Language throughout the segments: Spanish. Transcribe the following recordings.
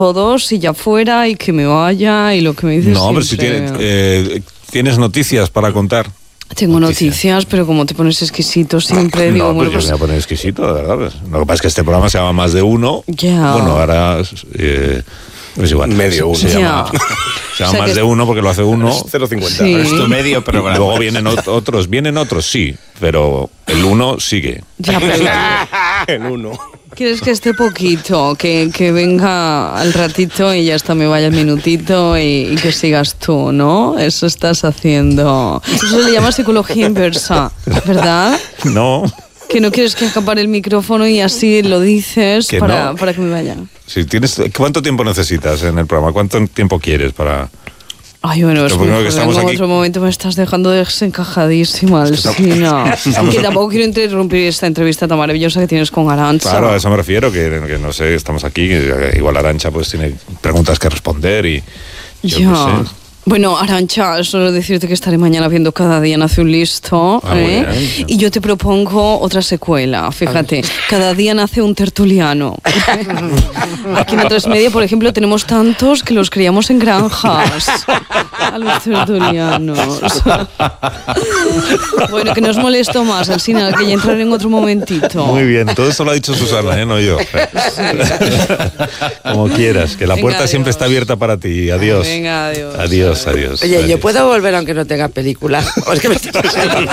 todos y ya fuera y que me vaya y lo que me dices. No, pero si tienes noticias para contar. Tengo noticias, pero como te pones exquisito siempre, digo, no, bueno, pues yo me voy a poner exquisito, de verdad. Lo que pasa es que este programa se llama Más de Uno. Ya. Bueno, ahora es igual. Medio uno. Se llama O sea Más de Uno porque lo hace uno. Es 0,50. Sí. Es tu medio programa. Luego vienen otros, sí, pero el uno sigue. ya, pero En uno. quieres que esté poquito, que venga al ratito y ya hasta me vaya el minutito y que sigas tú, ¿no? Eso estás haciendo. Eso se le llama psicología inversa, ¿verdad? No. Que no quieres que acapare el micrófono y así lo dices Que para no. que me vaya. Si tienes, ¿cuánto tiempo necesitas en el programa? ¿Cuánto tiempo quieres para...? Ay, bueno, es Lo primero mejor, que estamos en aquí- otro momento me estás dejando desencajadísima, Alsina. Que tampoco quiero interrumpir esta entrevista tan maravillosa que tienes con Arantxa. Claro, a eso me refiero, que no sé, estamos aquí, que igual Arantxa pues tiene preguntas que responder y... yo qué Ya. sé. Bueno, Arantxa, solo decirte que estaré mañana viendo Cada día nace un listo. Ah, muy bien. Y yo te propongo otra secuela, fíjate. Cada día nace un tertuliano. Aquí en A3 Media, por ejemplo, tenemos tantos que los criamos en granjas. A los tertulianos. Bueno, que no os molesto más, Alsina, que ya entraré en otro momentito. Muy bien, todo eso lo ha dicho Susana, no yo. Como quieras, que la Venga, puerta siempre adiós. está abierta para ti. Adiós. Venga, adiós. Adiós. Oye, ¿yo Adiós. puedo volver aunque no tenga película? ¿O es que me estoy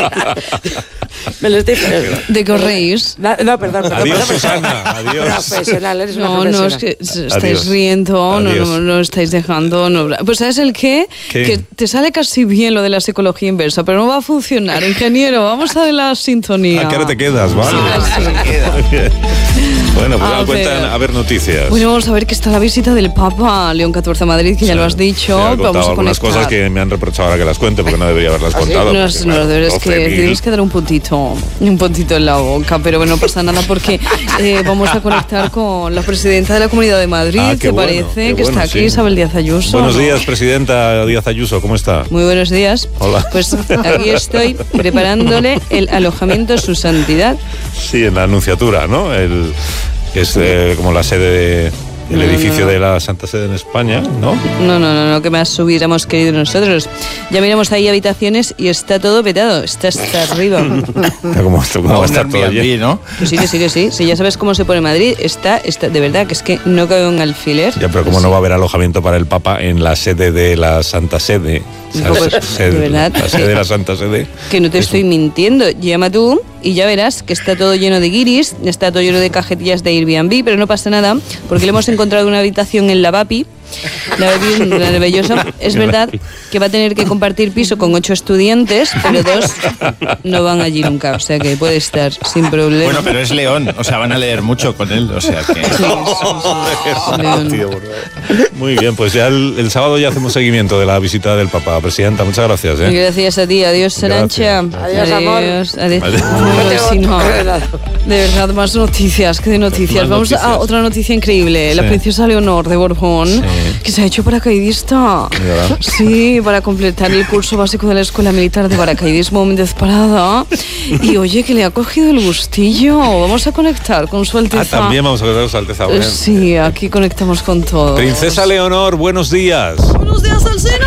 me lo estoy... ¿De qué os reís? No, perdón. Adiós, Susana. Adiós. Profesional, eres una No, profesional. es que estáis Adiós. riendo, Adiós. no estáis dejando. No. Pues ¿sabes el qué? ¿Qué? Que te sale casi bien lo de la psicología inversa, pero no va a funcionar. Ingeniero, vamos a ver la sintonía. ¿A qué hora te quedas? Vale. Sí. Muy bien. Bueno, pues A me cuentan, ver. a ver noticias. Bueno, vamos a ver que está la visita del Papa León XIV a Madrid, que ya lo has dicho. Me ha Vamos contado a algunas conectar. cosas que me han reprochado ahora que las cuente, porque no debería haberlas contado. No, porque, no, claro, debes que 12.000. tienes que dar un puntito en la boca, pero bueno, no pasa nada porque vamos a conectar con la presidenta de la Comunidad de Madrid, Ah, qué ¿te bueno, parece? qué Que está bueno, aquí, sí. Isabel Díaz Ayuso. Buenos ¿no? días, presidenta Díaz Ayuso, ¿cómo está? Muy buenos días. Hola. Pues aquí estoy preparándole el alojamiento a su santidad. Sí, en la Anunciatura, ¿no? Que es como la sede el edificio de la Santa Sede en España, ¿no? No, que más hubiéramos querido nosotros. Ya miramos ahí habitaciones y está todo petado, está hasta arriba. ¿Cómo va a estar todo Airbnb, lleno? ¿no? Que sí. Si ya sabes cómo se pone Madrid, está de verdad, que es que no cabe un alfiler. Ya, pero como no va a haber alojamiento para el Papa en la sede de la Santa Sede. No, pues, de verdad, La sí. sede de la Santa Sede. Que no te estoy mintiendo. Llama tú y ya verás que está todo lleno de guiris, está todo lleno de cajetillas de Airbnb, pero no pasa nada, porque le hemos encontrado una habitación en la Bapi. La Bapi es maravillosa. Es verdad que va a tener que compartir piso con 8 estudiantes, pero 2 no van allí nunca, o sea que puede estar sin problema. Bueno, pero es León, o sea, van a leer mucho con él, o sea que... León. Tío, por favor. Muy bien, pues ya el sábado ya hacemos seguimiento de la visita del Papa. Presidenta, muchas gracias. Gracias a ti, adiós Arantxa. Adiós, amor. Adiós. Adiós. Bueno, si no, de verdad, más noticias, que de noticias. Más Vamos noticias. a otra noticia increíble. La Sí. princesa Leonor de Borbón, Sí. que se ha hecho paracaidista. ¿Verdad? Sí, para completar el curso básico de la Escuela Militar de Paracaidismo Méndez Parada. Y oye, que le ha cogido el gustillo. Vamos a conectar con su Alteza. También vamos a ver a su Alteza. Bueno. Sí, aquí conectamos con todo. Princesa Leonor, buenos días. ¡Buenos días, Alsina!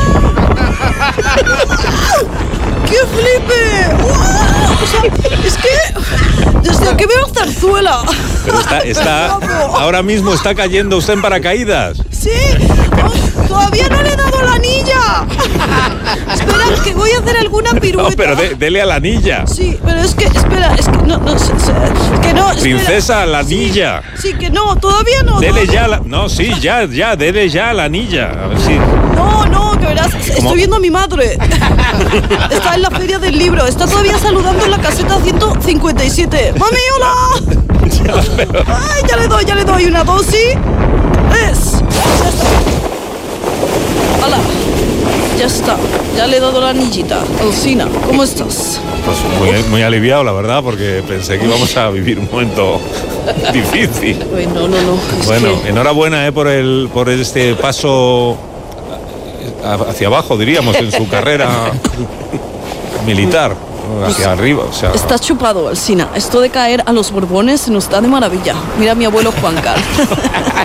¡Qué flipe! ¡Wow! O sea, es que desde que veo Zarzuela. Pero está ahora mismo está cayendo usted en paracaídas. Sí, oh, todavía no le he dado la anilla. Espera, que voy a hacer alguna pirueta. No, pero dele a la anilla. Sí, pero es que, espera, es que no, que no, espera. Princesa, la anilla. Sí, que no, todavía no. Dele ya la... No, sí, ya, dele ya la anilla. A ver si... No, que verás, estoy viendo a mi madre. Está en la feria del libro, está todavía saludando en la caseta 157. ¡Mami, hola! ¡Ay, ya le doy una dosis! Ya está. ¡Hala! Ya está, ya le he dado la anillita. Alsina, ¿cómo estás? Pues muy aliviado, la verdad, porque pensé que íbamos a vivir un momento difícil. Ay, no. Es Bueno, que... enhorabuena por este paso hacia abajo, diríamos, en su carrera militar, hacia arriba. O sea, Está chupado, Alsina. Esto de caer a los Borbones se nos da de maravilla. Mira a mi abuelo Juan Carlos.